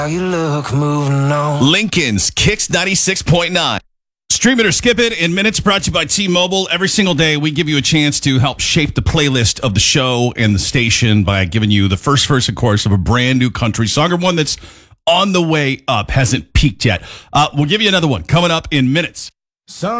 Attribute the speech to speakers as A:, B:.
A: How you look, moving on.
B: Lincoln's Kicks 96.9. Stream it or skip it in minutes, brought to you by T-Mobile. Every single day, we give you a chance to help shape the playlist of the show and the station by giving you the first verse, of course, of a brand new country song or one that's on the way up, hasn't peaked yet. We'll give you another one coming up in minutes.
A: Sun